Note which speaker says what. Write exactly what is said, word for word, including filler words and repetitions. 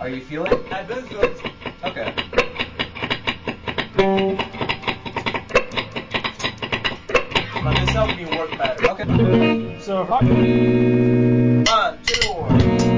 Speaker 1: Are you feeling it?
Speaker 2: I do feel it.
Speaker 1: Okay.
Speaker 2: But this helped me work better.
Speaker 1: Okay.
Speaker 2: So if I